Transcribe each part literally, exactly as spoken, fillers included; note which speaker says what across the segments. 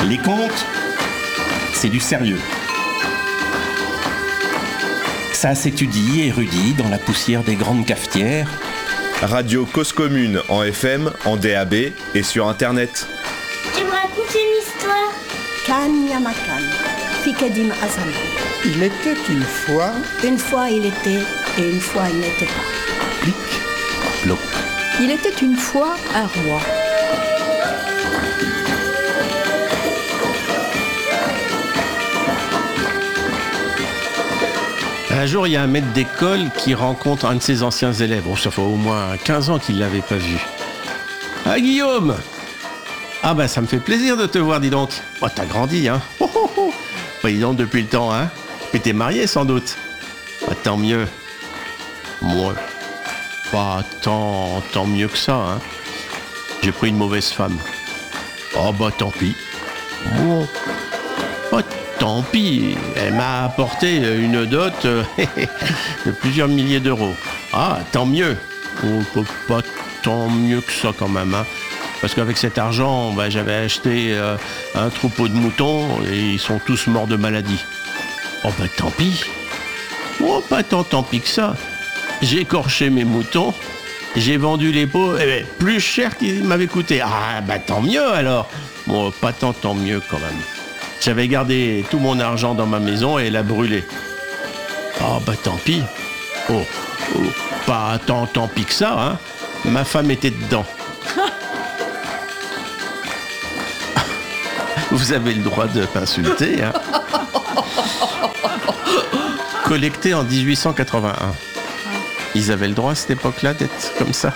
Speaker 1: Les contes, c'est du sérieux. Ça s'étudie et érudit dans la poussière des grandes cafetières.
Speaker 2: Radio Cause Commune en F M, en D A B et sur Internet.
Speaker 3: Tu me racontes une histoire.
Speaker 4: Kan Yamakan, Fikadim Azam.
Speaker 5: Il était une fois.
Speaker 4: Une fois il était et une fois il n'était pas.
Speaker 1: Plic, ploc.
Speaker 6: Il était une fois un roi.
Speaker 7: Un jour, il y a un maître d'école qui rencontre un de ses anciens élèves. Bon, ça fait au moins quinze ans qu'il ne l'avait pas vu. « Ah, Guillaume !»« Ah ben, ça me fait plaisir de te voir, dis donc. Oh, t'as grandi, hein. Oh, oh, oh. Bah, dis donc, depuis le temps, hein. Mais t'es marié, sans doute. Ah, tant mieux. Moi, pas tant, tant mieux que ça, hein. J'ai pris une mauvaise femme. Oh, bah, tant pis. Bon. Oh, tant pis, elle m'a apporté une dot euh, de plusieurs milliers d'euros. Ah, tant mieux. Oh, pas tant mieux que ça quand même, hein. Parce qu'avec cet argent, bah, j'avais acheté euh, un troupeau de moutons et ils sont tous morts de maladie. Oh bah tant pis. Oh, pas tant tant pis que ça. J'ai écorché mes moutons, j'ai vendu les peaux, eh ben, plus cher qu'ils m'avaient coûté. Ah bah tant mieux alors. Bon, pas tant tant mieux quand même. J'avais gardé tout mon argent dans ma maison et elle a brûlé. Oh bah tant pis. Oh, oh pas tant tant pis que ça, hein. Ma femme était dedans. Vous avez le droit de m'insulter, hein. Collecté en dix-huit cent quatre-vingt-un. Ils avaient le droit à cette époque-là d'être comme ça.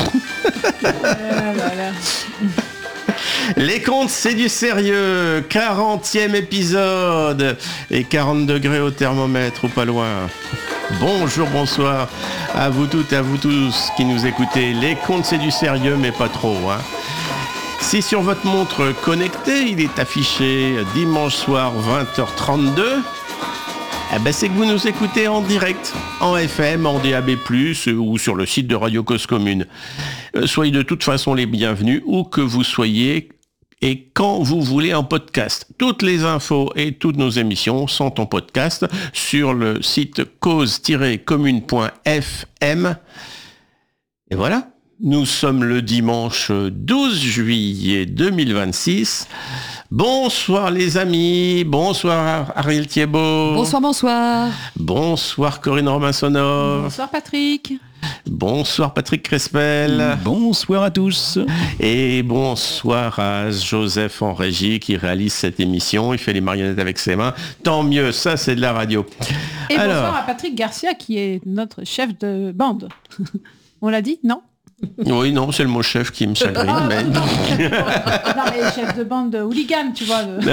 Speaker 7: Les contes, c'est du sérieux. quarantième épisode. Et quarante degrés au thermomètre ou pas loin. Bonjour, bonsoir à vous toutes et à vous tous qui nous écoutez. Les contes, c'est du sérieux, mais pas trop, hein. Si sur votre montre connectée, il est affiché dimanche soir vingt heures trente-deux, eh ben c'est que vous nous écoutez en direct, en F M, en D A B plus, ou sur le site de Radio Cause Commune. Soyez de toute façon les bienvenus, où que vous soyez et quand vous voulez en podcast. Toutes les infos et toutes nos émissions sont en podcast sur le site cause tiret commune point f m. Et voilà. Nous sommes le dimanche douze juillet deux mille vingt-six. Bonsoir les amis, bonsoir Ariel Thiebaud.
Speaker 6: Bonsoir, bonsoir.
Speaker 7: Bonsoir Corinne Romain-Sonov.
Speaker 6: Bonsoir Patrick.
Speaker 7: Bonsoir Patrick Crespel.
Speaker 8: Bonsoir à tous.
Speaker 7: Et bonsoir à Joseph en régie qui réalise cette émission. Il fait les marionnettes avec ses mains. Tant mieux, ça c'est de la radio.
Speaker 9: Et
Speaker 7: Alors,
Speaker 9: bonsoir à Patrick Garcia qui est notre chef de bande. On l'a dit, non?
Speaker 7: Oui, non, c'est le mot chef qui me chagrine. mais...
Speaker 9: non, mais chef de bande de hooligan, tu vois. De...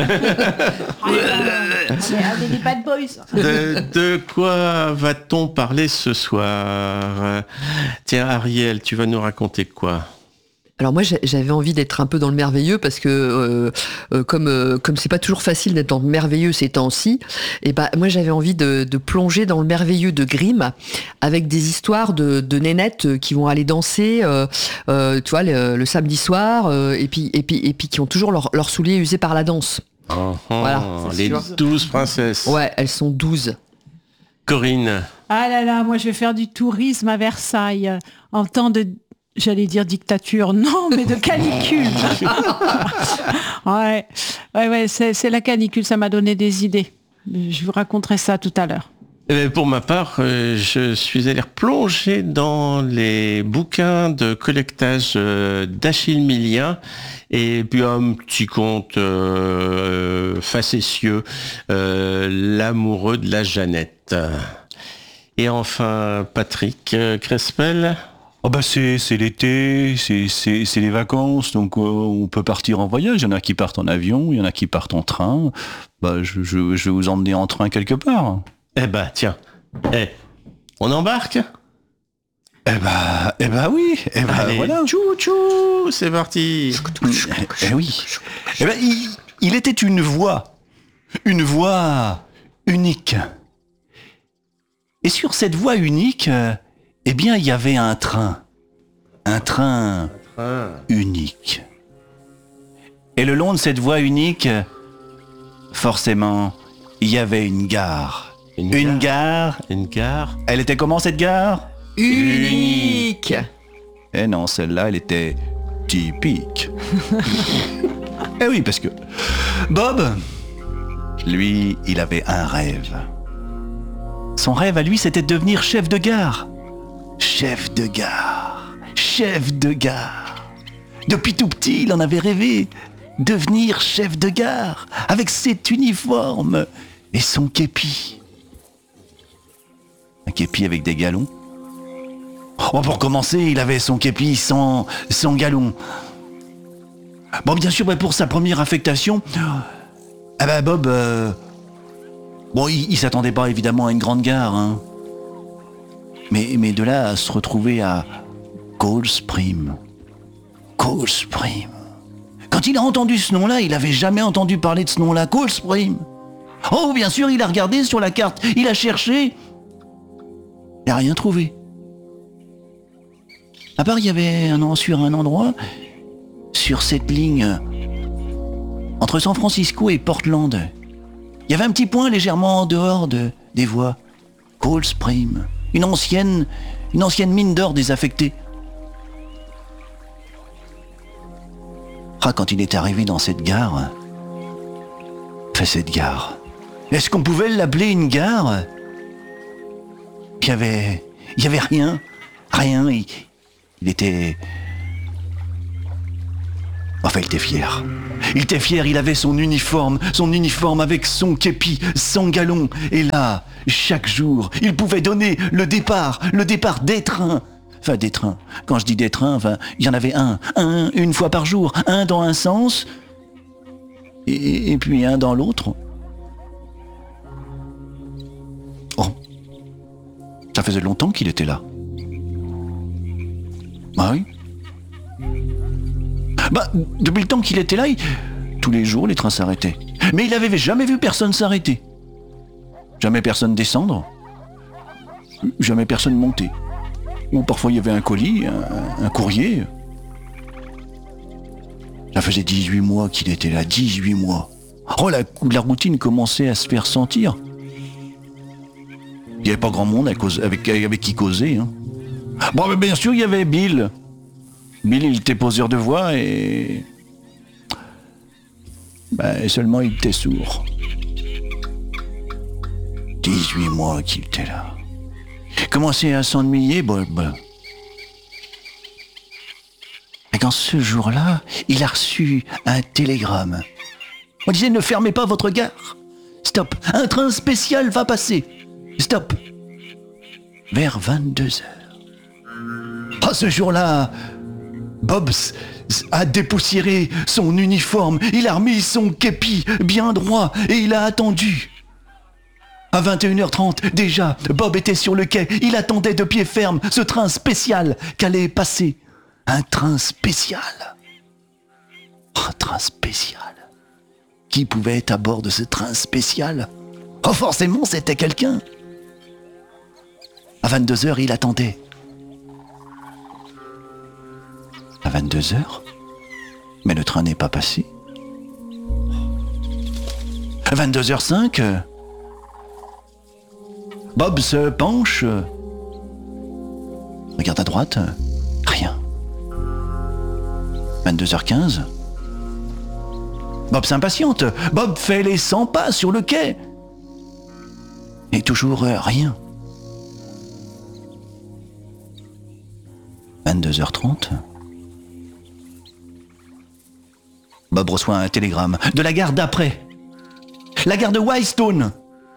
Speaker 9: des bad boys.
Speaker 7: De, de quoi va-t-on parler ce soir? Tiens, Ariel, tu vas nous raconter quoi?
Speaker 6: Alors moi j'avais envie d'être un peu dans le merveilleux parce que euh, euh, comme euh, comme c'est pas toujours facile d'être dans le merveilleux ces temps-ci, et bah moi j'avais envie de, de plonger dans le merveilleux de Grimm avec des histoires de, de nénettes qui vont aller danser, euh, euh, tu vois le, le samedi soir, euh, et puis et puis et puis qui ont toujours leurs leur souliers usés par la danse.
Speaker 7: Oh,
Speaker 6: voilà,
Speaker 7: les douze princesses.
Speaker 6: Ouais, elles sont douze.
Speaker 7: Corinne.
Speaker 9: Ah là là, moi je vais faire du tourisme à Versailles en temps de, j'allais dire dictature, non, mais de canicule. ouais, ouais, ouais, c'est, c'est la canicule, ça m'a donné des idées. Je vous raconterai ça tout à l'heure.
Speaker 7: Pour ma part, euh, je suis allé replonger dans les bouquins de collectage euh, d'Achille Millien et puis un petit conte euh, facétieux, euh, L'amoureux de la Jeannette. Et enfin, Patrick euh, Crespel.
Speaker 8: Oh bah c'est, c'est l'été, c'est, c'est, c'est les vacances, donc euh, on peut partir en voyage. Il y en a qui partent en avion, il y en a qui partent en train. Bah, je, je, je vais vous emmener en train quelque part.
Speaker 7: Eh ben, tiens, eh, on embarque?
Speaker 8: Eh bah, eh bah oui, eh bah
Speaker 7: Allez,
Speaker 8: voilà.
Speaker 7: Tchou tchou, c'est parti.
Speaker 8: Eh, eh oui. Eh ben, il, il était une voix, une voix unique. Et sur cette voie unique, euh, eh bien, il y avait un train. Un train
Speaker 7: Ah.
Speaker 8: unique. Et Et le long de cette voie unique, forcément, il y avait une gare.
Speaker 7: Une,
Speaker 8: Une
Speaker 7: gare.
Speaker 8: gare.
Speaker 7: Une gare.
Speaker 8: Elle était comment cette gare?
Speaker 6: Unique.
Speaker 8: Eh non, celle-là, elle était typique. Eh oui, parce que Bob, lui, il avait un rêve. Son rêve à lui, c'était de devenir chef de gare. Chef de gare. Chef de gare. Depuis tout petit, il en avait rêvé. Devenir chef de gare, avec cet uniforme et son képi. Un képi avec des galons. Oh, pour commencer, il avait son képi sans, sans galons. Bon, bien sûr, pour sa première affectation, eh ben Bob, euh, bon, il, il s'attendait pas évidemment à une grande gare, hein. Mais, mais de là à se retrouver à Cold Spring. Cold Spring. Quand il a entendu ce nom-là, il avait jamais entendu parler de ce nom-là, Cold Spring. Oh, bien sûr, il a regardé sur la carte, il a cherché. Il n'a rien trouvé. À part, il y avait un, sur un endroit, sur cette ligne, entre San Francisco et Portland, il y avait un petit point légèrement en dehors de, des voies. Cold Spring. Une ancienne, une ancienne mine d'or désaffectée. Ah, quand il est arrivé dans cette gare, enfin cette gare, est-ce qu'on pouvait l'appeler une gare? Il y avait, il y avait rien, rien. Il, il était, enfin, il était fier. Il était fier. Il avait son uniforme, son uniforme avec son képi, sans galon. Et là, chaque jour, il pouvait donner le départ, le départ des trains. Enfin, des trains. Quand je dis des trains, enfin, il y en avait un, un, une fois par jour, un dans un sens, et, et puis un dans l'autre. Oh, ça faisait longtemps qu'il était là. Ah oui. Bah, depuis le temps qu'il était là, il... tous les jours, les trains s'arrêtaient. Mais il n'avait jamais vu personne s'arrêter. Jamais personne descendre. Jamais personne monter. Ou parfois il y avait un colis, un, un courrier. Ça faisait dix-huit mois qu'il était là, dix-huit mois. Oh, la, la routine commençait à se faire sentir. Il n'y avait pas grand monde à cause, avec, avec qui causer. Hein. Bon, mais bien sûr, il y avait Bill. Bill, il était poseur de voix et... Ben, seulement il était sourd. dix-huit mois qu'il était là. Commençait à s'ennuyer, Bob. Et quand ce jour-là, il a reçu un télégramme. On disait, ne fermez pas votre gare. Stop, un train spécial va passer. Stop. Vers vingt-deux heures. À ce jour-là, Bob a dépoussiéré son uniforme, il a remis son képi bien droit et il a attendu. À vingt et une heures trente, déjà, Bob était sur le quai. Il attendait de pied ferme ce train spécial qu'allait passer. Un train spécial. Un train spécial. Qui pouvait être à bord de ce train spécial? Oh, forcément, c'était quelqu'un. À vingt-deux heures, il attendait. À vingt-deux heures? Mais le train n'est pas passé. À vingt-deux heures cinq... Bob se penche, regarde à droite, rien. vingt-deux heures quinze. Bob s'impatiente. Bob fait les cent pas sur le quai. Et toujours euh, rien. vingt-deux heures trente. Bob reçoit un télégramme de la gare d'après. La gare de Whitestone.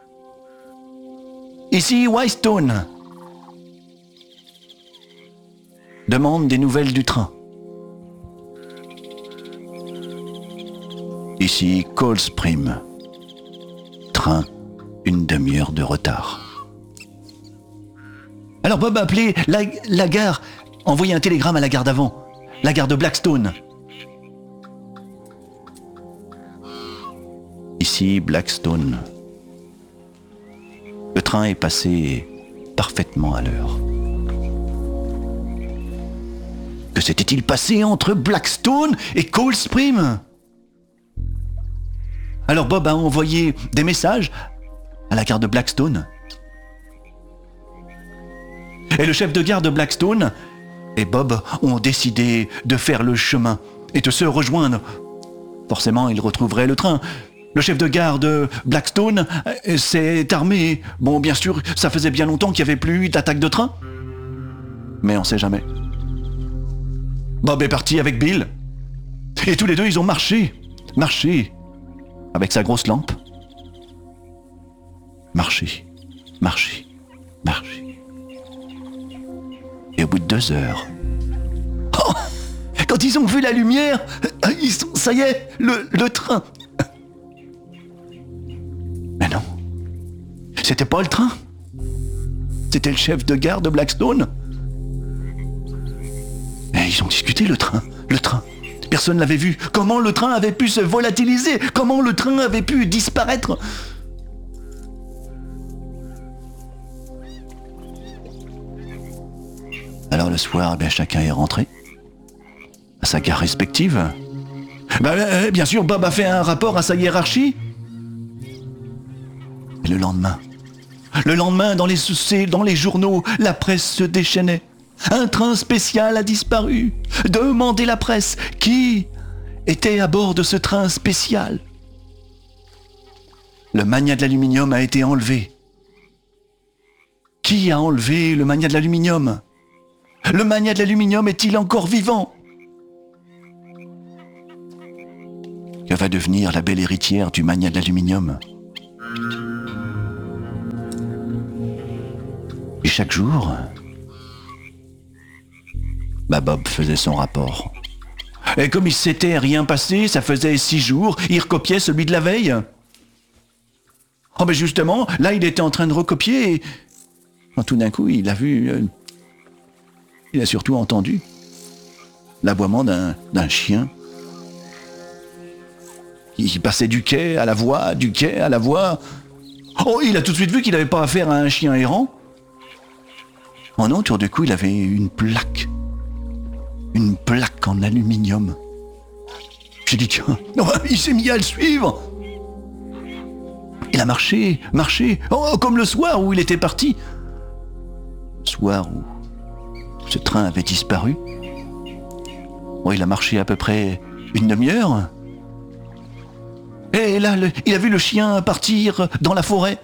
Speaker 8: Ici, Whitestone. Demande des nouvelles du train. Ici, Cold Spring. Train, une demi-heure de retard. Alors Bob a appelé la, la gare, envoyé un télégramme à la gare d'avant, la gare de Blackstone. Ici, Blackstone. Le train est passé parfaitement à l'heure. Que s'était-il passé entre Blackstone et Cold Spring? Alors Bob a envoyé des messages à la gare de Blackstone. Et le chef de gare de Blackstone et Bob ont décidé de faire le chemin et de se rejoindre. Forcément, ils retrouveraient le train. Le chef de gare de Blackstone s'est armé. Bon, bien sûr, ça faisait bien longtemps qu'il n'y avait plus eu d'attaque de train. Mais on sait jamais. Bob est parti avec Bill. Et tous les deux, ils ont marché. Marché. Avec sa grosse lampe. Marché. Marché. Marché. Et au bout de deux heures... Oh, quand ils ont vu la lumière, ils sont... Ça y est, le, le train... Mais non. C'était pas le train. C'était le chef de gare de Blackstone. Et ils ont discuté, le train. Le train. Personne l'avait vu. Comment le train avait pu se volatiliser? Comment le train avait pu disparaître? Alors le soir, eh bien, chacun est rentré à sa gare respective. Bah, euh, bien sûr, Bob a fait un rapport à sa hiérarchie. Et le lendemain, le lendemain, dans les, dans les journaux, la presse se déchaînait. Un train spécial a disparu. Demandez la presse. Qui était à bord de ce train spécial? Le magnat de l'aluminium a été enlevé. Qui a enlevé le magnat de l'aluminium? Le magnat de l'aluminium est-il encore vivant? Que va devenir la belle héritière du magnat de l'aluminium? Et chaque jour, bah Bob faisait son rapport. Et comme il s'était rien passé, ça faisait six jours, il recopiait celui de la veille. Oh ben justement, là il était en train de recopier et quand tout d'un coup il a vu, euh, il a surtout entendu l'aboiement d'un, d'un chien. Il passait du quai à la voie, du quai à la voie. Oh, il a tout de suite vu qu'il n'avait pas affaire à un chien errant. Oh non, tout d'un coup il avait une plaque. Une plaque en aluminium. J'ai dit, tiens, non, il s'est mis à le suivre. Il a marché, marché, oh, comme le soir où il était parti. Le soir où ce train avait disparu. Oh, il a marché à peu près une demi-heure. Et là, le, il a vu le chien partir dans la forêt.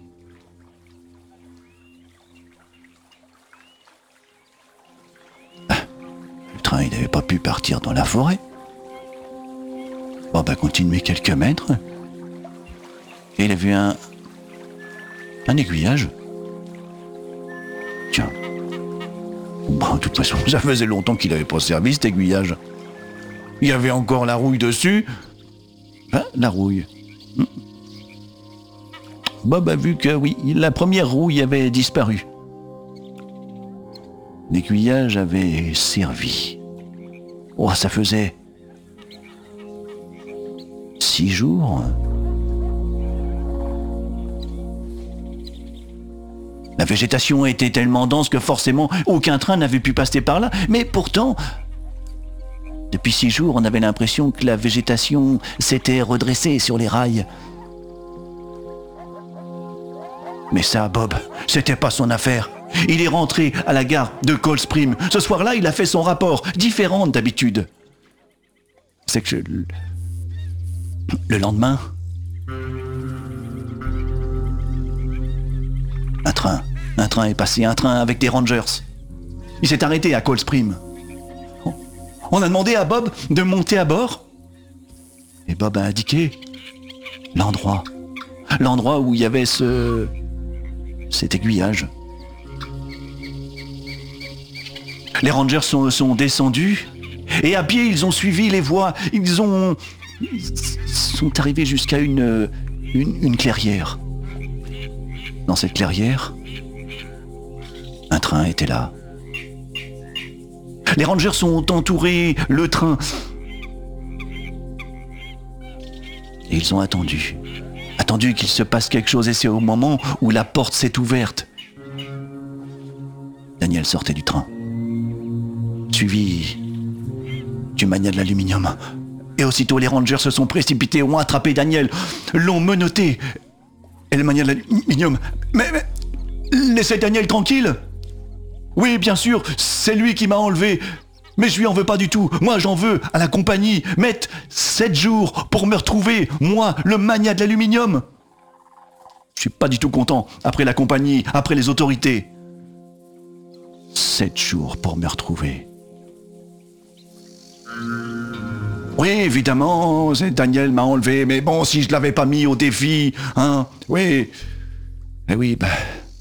Speaker 8: Il n'avait pas pu partir dans la forêt. Bon, bah, continuer quelques mètres. Et il a vu un... un aiguillage. Tiens. Bon, de toute façon, ça faisait longtemps qu'il n'avait pas servi, cet aiguillage. Il y avait encore la rouille dessus. Hein, la rouille. Hmm. Bob a vu que, oui, la première rouille avait disparu. L'aiguillage avait servi. Oh, ça faisait six jours. La végétation était tellement dense que forcément aucun train n'avait pu passer par là. Mais pourtant, depuis six jours, on avait l'impression que la végétation s'était redressée sur les rails. Mais ça, Bob, c'était pas son affaire. Il est rentré à la gare de Cold Spring. Ce soir-là, il a fait son rapport, différent d'habitude. C'est que je... le lendemain, un train, un train est passé, un train avec des Rangers. Il s'est arrêté à Cold Spring. On a demandé à Bob de monter à bord. Et Bob a indiqué l'endroit, l'endroit où il y avait ce... cet aiguillage. Les Rangers sont, sont descendus et à pied ils ont suivi les voies. Ils ont ils sont arrivés jusqu'à une, une, une clairière. Dans cette clairière, un train était là. Les Rangers ont entouré le train et ils ont attendu. Attendu qu'il se passe quelque chose et c'est au moment où la porte s'est ouverte. Daniel sortait du train. Suivi du magnat de l'aluminium. Et aussitôt, les rangers se sont précipités, ont attrapé Daniel, l'ont menotté. Et le mania de l'aluminium... Mais, mais... Laissez Daniel tranquille. Oui, bien sûr, c'est lui qui m'a enlevé. Mais je lui en veux pas du tout. Moi, j'en veux à la compagnie. Mettre sept jours pour me retrouver. Moi, le mania de l'aluminium. Je suis pas du tout content. Après la compagnie, après les autorités. Sept jours pour me retrouver. Oui, évidemment, c'est Daniel m'a enlevé. Mais bon, si je l'avais pas mis au défi, hein, oui. Eh oui, bah...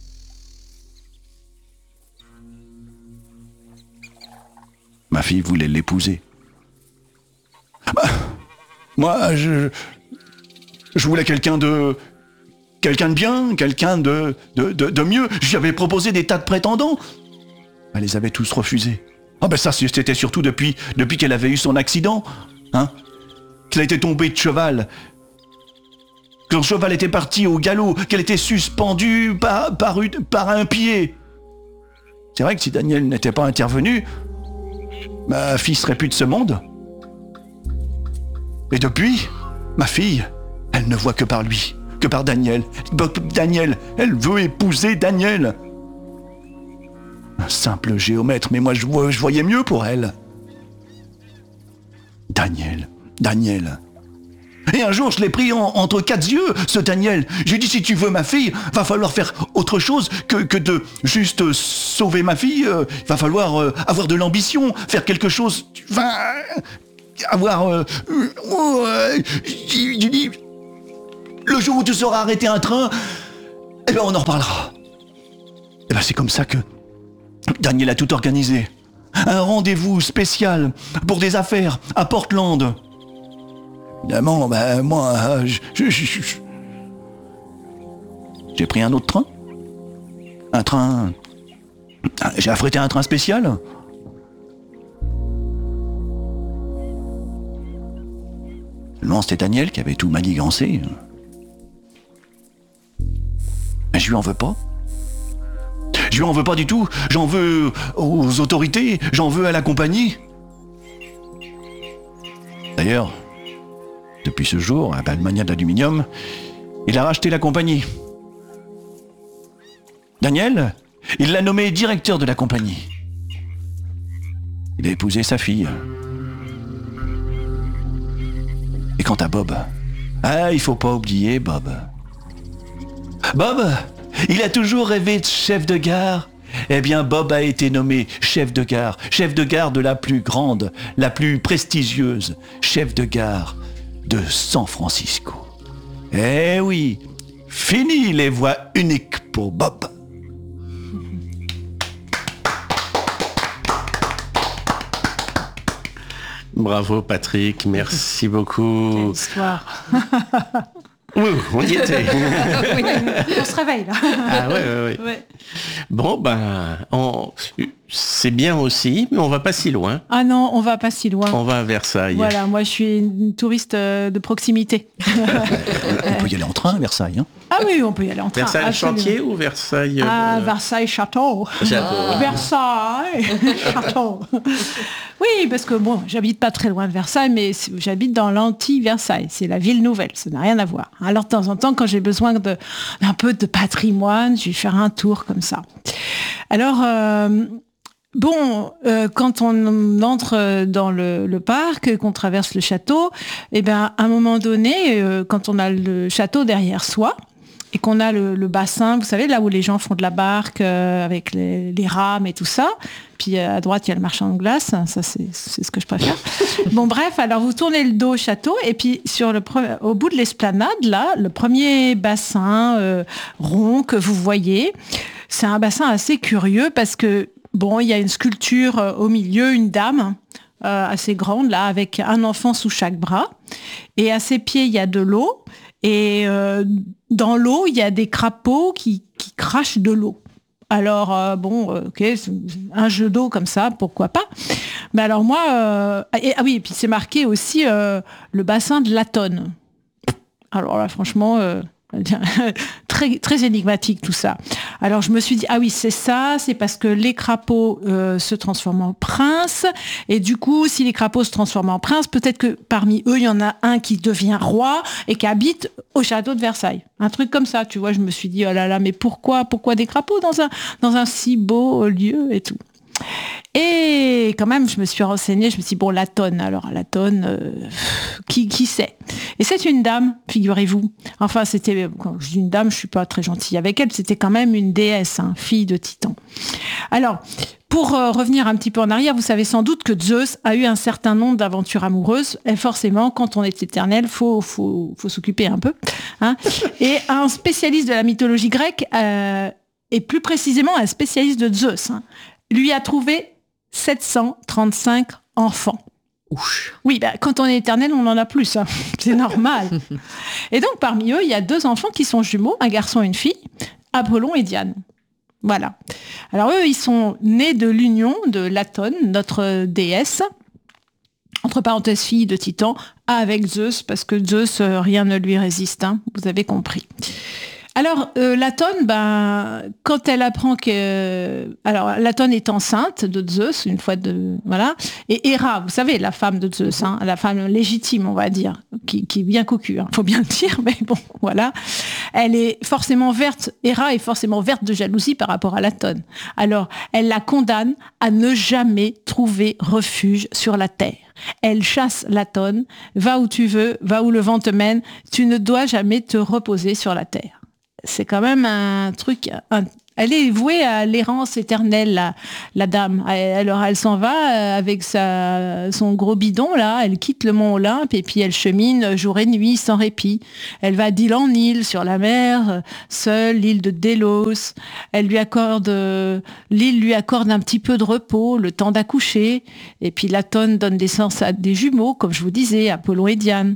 Speaker 8: Ma fille voulait l'épouser. Bah, moi, je... Je voulais quelqu'un de... Quelqu'un de bien, quelqu'un de, de, de, de mieux. J'avais proposé des tas de prétendants. Elle les avait tous refusés. Ah ben ça, c'était surtout depuis, depuis qu'elle avait eu son accident. Hein, qu'elle était tombée de cheval. Que son cheval était parti au galop. Qu'elle était suspendue par, par, une, par un pied. C'est vrai que si Daniel n'était pas intervenu... Ma fille serait plus de ce monde. Et depuis, ma fille, elle ne voit que par lui, que par Daniel. Daniel, elle veut épouser Daniel. Un simple géomètre, mais moi je, je voyais mieux pour elle. Daniel, Daniel. Et un jour, je l'ai pris en, entre quatre yeux, ce Daniel. J'ai dit, si tu veux ma fille, va falloir faire autre chose que, que de juste euh, sauver ma fille. Euh, va falloir euh, avoir de l'ambition, faire quelque chose. Enfin, avoir... Euh, euh, j'ai dit, le jour où tu sauras arrêter un train, eh ben on en reparlera. Eh ben c'est comme ça que Daniel a tout organisé. Un rendez-vous spécial pour des affaires à Portland. Évidemment, ben, moi, je, je, je, je... j'ai pris un autre train. Un train... J'ai affrété un train spécial. Seulement, c'était Daniel qui avait tout manigancé. Mais je lui en veux pas. Je lui en veux pas du tout. J'en veux aux autorités, j'en veux à la compagnie. D'ailleurs... Depuis ce jour, ben, le mania de l'aluminium, il a racheté la compagnie. Daniel, il l'a nommé directeur de la compagnie. Il a épousé sa fille. Et quant à Bob, ah, il faut pas oublier Bob. Bob, il a toujours rêvé de chef de gare. Eh bien, Bob a été nommé chef de gare, chef de gare de la plus grande, la plus prestigieuse, chef de gare de San Francisco. Eh oui, fini les voies uniques pour Bob.
Speaker 7: Bravo Patrick, merci beaucoup.
Speaker 9: Quelle histoire.
Speaker 7: Oui, on y était.
Speaker 9: Oui, on se réveille là.
Speaker 7: Ah ouais, ouais, ouais. ouais. Bon, ben, on... c'est bien aussi, mais on va pas si loin.
Speaker 9: Ah non, on va pas si loin.
Speaker 7: On va à Versailles.
Speaker 9: Voilà, moi je suis une touriste de proximité.
Speaker 8: On peut y aller en train à Versailles. Hein.
Speaker 9: Ah oui, on peut y aller en train.
Speaker 7: Versailles
Speaker 9: absolument.
Speaker 7: Chantier ou Versailles
Speaker 9: Ah,
Speaker 7: euh...
Speaker 9: Versailles Château.
Speaker 7: Château.
Speaker 9: Ah. Versailles Château. Oui, parce que bon, j'habite pas très loin de Versailles, mais j'habite dans l'anti-Versailles. C'est la ville nouvelle, ça n'a rien à voir. Alors de temps en temps, quand j'ai besoin de, d'un peu de patrimoine, je vais faire un tour comme ça. Alors, euh, bon, euh, quand on entre dans le, le parc, qu'on traverse le château, eh ben, à un moment donné, euh, quand on a le château derrière soi, et qu'on a le, le bassin, vous savez, là où les gens font de la barque euh, avec les, les rames et tout ça. Puis euh, à droite, il y a le marchand de glace. Ça, c'est, c'est ce que je préfère. Bon, bref, alors vous tournez le dos au château et puis sur le pre- au bout de l'esplanade, là, le premier bassin euh, rond que vous voyez, c'est un bassin assez curieux parce que, bon, il y a une sculpture euh, au milieu, une dame euh, assez grande, là, avec un enfant sous chaque bras. Et à ses pieds, il y a de l'eau. Et euh, dans l'eau, il y a des crapauds qui, qui crachent de l'eau. Alors, euh, bon, euh, ok, un jeu d'eau comme ça, pourquoi pas. Mais alors moi, euh, et, ah oui, et puis c'est marqué aussi euh, le bassin de Latonne. Alors là, franchement, euh, très, très énigmatique tout ça. Alors je me suis dit, ah oui, c'est ça, c'est parce que les crapauds euh, se transforment en princes, et du coup, si les crapauds se transforment en princes, peut-être que parmi eux, il y en a un qui devient roi et qui habite au château de Versailles. Un truc comme ça, tu vois, je me suis dit, oh là là, mais pourquoi, pourquoi des crapauds dans un, dans un si beau lieu et tout. Et quand même, je me suis renseignée, je me suis dit, bon, Latone, alors Latone, euh, qui, qui c'est? Et c'est une dame, figurez-vous. Enfin, c'était, quand je dis une dame, je suis pas très gentille avec elle, c'était quand même une déesse, hein, fille de Titan. Alors, pour euh, revenir un petit peu en arrière, vous savez sans doute que Zeus a eu un certain nombre d'aventures amoureuses, et forcément, quand on est éternel, faut, faut, faut s'occuper un peu. Hein. Et un spécialiste de la mythologie grecque, euh, et plus précisément un spécialiste de Zeus, hein, lui a trouvé sept cent trente-cinq enfants. Ouch. Oui, bah, quand on est éternel, on en a plus. Hein. C'est normal. Et donc, parmi eux, il y a deux enfants qui sont jumeaux, un garçon et une fille, Apollon et Diane. Voilà. Alors, eux, ils sont nés de l'union de Latone, notre déesse, entre parenthèses fille de Titan, avec Zeus, parce que Zeus, euh, rien ne lui résiste. Hein, vous avez compris. Alors, euh, Latone, ben, quand elle apprend que... Euh, alors, Latone est enceinte de Zeus, une fois de... Voilà. Et Héra, vous savez, la femme de Zeus, hein, la femme légitime, on va dire, qui, qui est bien cocu, hein, faut bien le dire, mais bon, voilà. Elle est forcément verte, Héra est forcément verte de jalousie par rapport à Latone. Alors, elle la condamne à ne jamais trouver refuge sur la terre. Elle chasse Latone, va où tu veux, va où le vent te mène, tu ne dois jamais te reposer sur la terre. C'est quand même un truc... Un, elle est vouée à l'errance éternelle, la, la dame. Alors, elle s'en va avec sa, son gros bidon, là. Elle quitte le mont Olympe et puis elle chemine jour et nuit sans répit. Elle va d'île en île sur la mer, seule, l'île de Délos. Elle lui accorde... L'île lui accorde un petit peu de repos, le temps d'accoucher. Et puis, Latone donne naissance à des jumeaux, comme je vous disais, Apollon et Diane.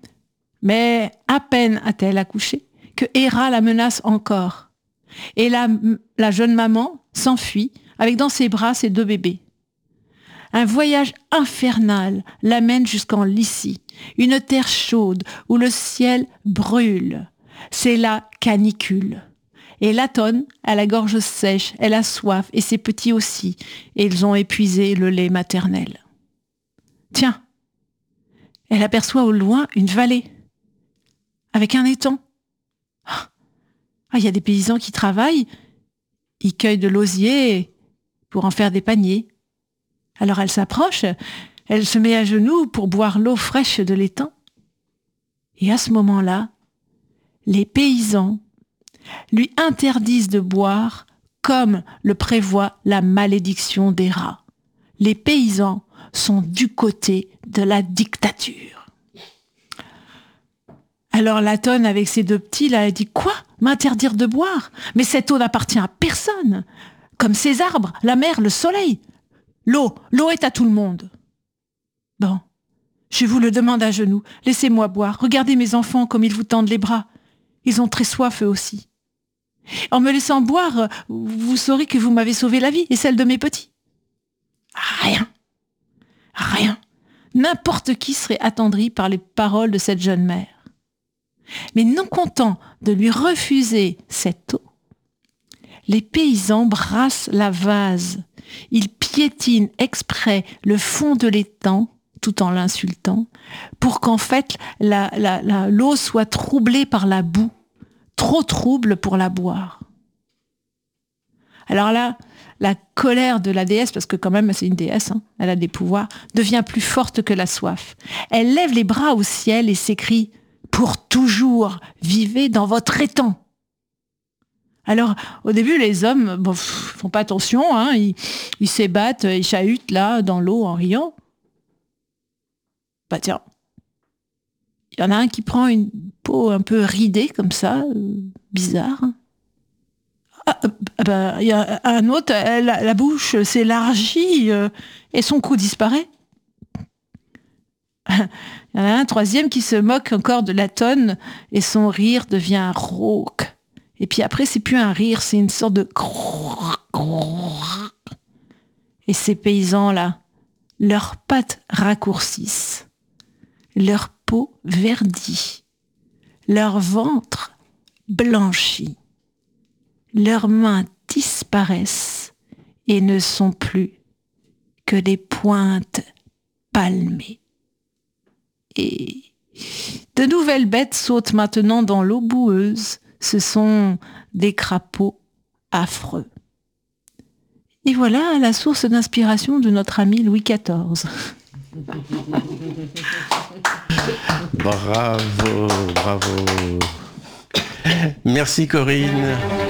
Speaker 9: Mais à peine a-t-elle accouché que Héra la menace encore. Et la, la jeune maman s'enfuit avec dans ses bras ses deux bébés. Un voyage infernal l'amène jusqu'en Lycie, une terre chaude où le ciel brûle. C'est la canicule. Et Latone a la gorge sèche, elle a soif, et ses petits aussi, et ils ont épuisé le lait maternel. Tiens, elle aperçoit au loin une vallée, avec un étang. Ah, il y a des paysans qui travaillent, ils cueillent de l'osier pour en faire des paniers. Alors elle s'approche, elle se met à genoux pour boire l'eau fraîche de l'étang. Et à ce moment-là, les paysans lui interdisent de boire comme le prévoit la malédiction des rats. Les paysans sont du côté de la dictature. Alors Latone, avec ses deux petits, là, elle dit « Quoi ? M'interdire de boire ? Mais cette eau n'appartient à personne. Comme ces arbres, la mer, le soleil. L'eau, l'eau est à tout le monde. Bon, je vous le demande à genoux. Laissez-moi boire. Regardez mes enfants comme ils vous tendent les bras. Ils ont très soif eux aussi. En me laissant boire, vous saurez que vous m'avez sauvé la vie et celle de mes petits. Rien. Rien. N'importe qui serait attendri par les paroles de cette jeune mère. Mais non content de lui refuser cette eau, les paysans brassent la vase. Ils piétinent exprès le fond de l'étang, tout en l'insultant, pour qu'en fait la, la, la, l'eau soit troublée par la boue, trop trouble pour la boire. Alors là, la colère de la déesse, parce que quand même c'est une déesse, hein, elle a des pouvoirs, devient plus forte que la soif. Elle lève les bras au ciel et s'écrie « Pour toujours, vivez dans votre étang !» Alors, au début, les hommes bon, pff, font pas attention, hein, ils, ils s'ébattent, ils chahutent là, dans l'eau, en riant. Bah tiens, il y en a un qui prend une peau un peu ridée, comme ça, euh, bizarre. Ah, euh, bah, il y a un autre, la, la bouche s'élargit euh, et son cou disparaît. Il y en a un troisième qui se moque encore de Latone et son rire devient rauque. Et puis après, c'est plus un rire, c'est une sorte de... Et ces paysans-là, leurs pattes raccourcissent, leur peau verdit, leur ventre blanchit. Leurs mains disparaissent et ne sont plus que des pointes palmées. Et de nouvelles bêtes sautent maintenant dans l'eau boueuse. Ce sont des crapauds affreux. Et voilà la source d'inspiration de notre ami Louis quatorze.
Speaker 7: Bravo, bravo. Merci Corinne.